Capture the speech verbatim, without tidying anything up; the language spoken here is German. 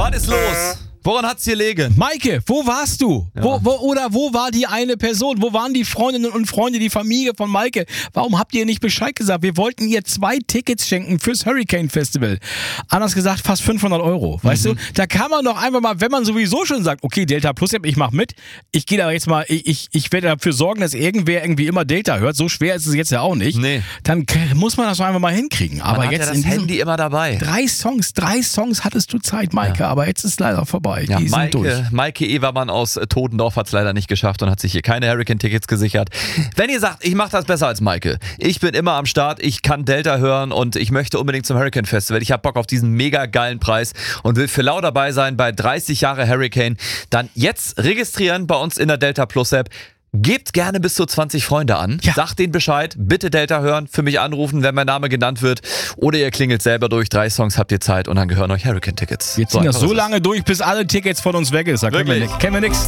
Was ist los? Woran hat's hier liegen? Maike, wo warst du? Ja. Wo, wo, oder wo war die eine Person? Wo waren die Freundinnen und Freunde, die Familie von Maike? Warum habt ihr nicht Bescheid gesagt? Wir wollten ihr zwei Tickets schenken fürs Hurricane Festival. Anders gesagt, fast fünfhundert Euro. Weißt Mhm. du, da kann man doch einfach mal, wenn man sowieso schon sagt, okay, Delta Plus App, ich mach mit. Ich gehe da jetzt mal, ich, ich, ich werde dafür sorgen, dass irgendwer irgendwie immer Delta hört. So schwer ist es jetzt ja auch nicht. Nee. Dann k- muss man das doch einfach mal hinkriegen. Aber Man hat jetzt ja das in diesem Handy immer dabei. drei Songs, drei Songs hattest du Zeit, Maike, Ja. aber jetzt ist leider vorbei. Ja, die sind durch. Maike, Maike Evermann aus äh, Todendorf hat es leider nicht geschafft und hat sich hier keine Hurricane-Tickets gesichert. Wenn ihr sagt, ich mache das besser als Maike, ich bin immer am Start, ich kann Delta hören und ich möchte unbedingt zum Hurricane Festival, ich habe Bock auf diesen mega geilen Preis und will für lau dabei sein bei dreißig Jahre Hurricane, dann jetzt registrieren bei uns in der Delta Plus App. Gebt gerne bis zu zwanzig Freunde an. Ja. Sagt denen Bescheid. Bitte Delta hören, für mich anrufen, wenn mein Name genannt wird. Oder ihr klingelt selber durch. Drei Songs habt ihr Zeit und dann gehören euch Hurricane-Tickets. Wir ziehen das einfach so ist es. lange durch, bis alle Tickets von uns weg ist. Da können wir, Wirklich? ni- kennen wir nix.